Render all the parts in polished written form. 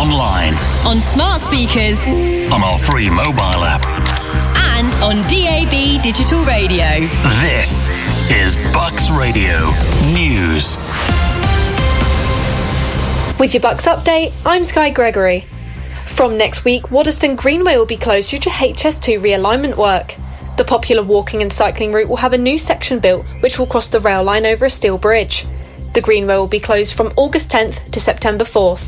online, on smart speakers, on our free mobile app, and on DAB digital radio. This is Bucks Radio News. With your Bucks update, I'm Sky Gregory. From next week, Waddesdon Greenway will be closed due to HS2 realignment work. The popular walking and cycling route will have a new section built, which will cross the rail line over a steel bridge. The Greenway will be closed from August 10th to September 4th.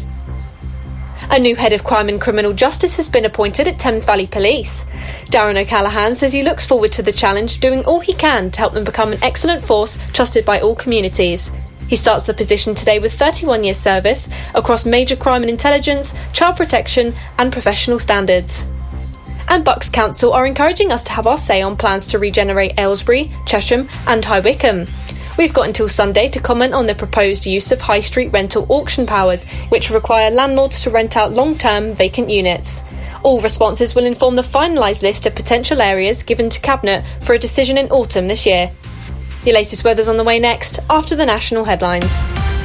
A new head of crime and criminal justice has been appointed at Thames Valley Police. Darren O'Callaghan says he looks forward to the challenge, doing all he can to help them become an excellent force trusted by all communities. He starts the position today with 31 years service across major crime and intelligence, child protection and professional standards. And Bucks Council are encouraging us to have our say on plans to regenerate Aylesbury, Chesham and High Wycombe. We've got until Sunday to comment on the proposed use of high street rental auction powers, which require landlords to rent out long-term vacant units. All responses will inform the finalised list of potential areas given to Cabinet for a decision in autumn this year. Your latest weather's on the way next, after the national headlines.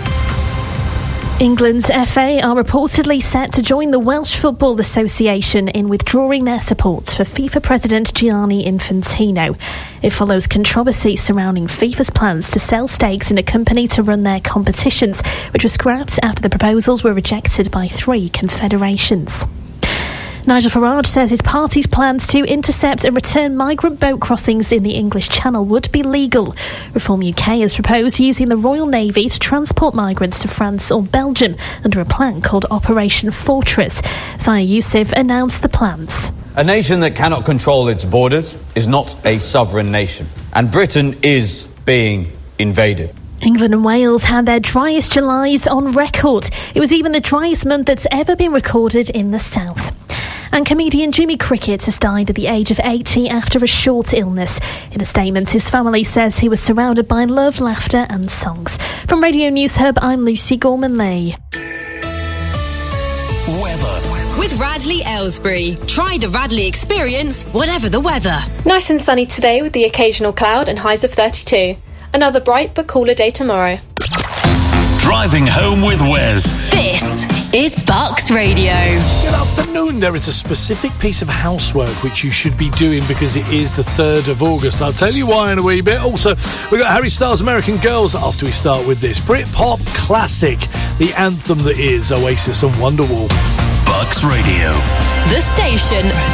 England's FA are reportedly set to join the Welsh Football Association in withdrawing their support for FIFA President Gianni Infantino. It follows controversy surrounding FIFA's plans to sell stakes in a company to run their competitions, which was scrapped after the proposals were rejected by 3 confederations. Nigel Farage says his party's plans to intercept and return migrant boat crossings in the English Channel would be legal. Reform UK has proposed using the Royal Navy to transport migrants to France or Belgium under a plan called Operation Fortress. Zaya Youssef announced the plans. A nation that cannot control its borders is not a sovereign nation, and Britain is being invaded. England and Wales had their driest Julys on record. It was even the driest month that's ever been recorded in the south. And comedian Jimmy Cricket has died at the age of 80 after a short illness. In a statement, his family says he was surrounded by love, laughter and songs. From Radio News Hub, I'm Lucy Gorman-Lee. Weather. With Radley Aylesbury. Try the Radley experience, whatever the weather. Nice and sunny today with the occasional cloud and highs of 32. Another bright but cooler day tomorrow. Driving home with Wes. This is Bucks Radio. Good afternoon. There is a specific piece of housework which you should be doing because it is the 3rd of August. I'll tell you why in a wee bit. Also, we've got Harry Styles' American Girls after we start with this Britpop classic, the anthem that is Oasis and Wonderwall. Bucks Radio. The station